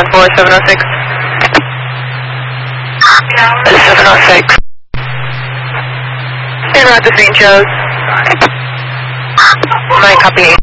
706. 706. En route to St. Joe's. 9 copy.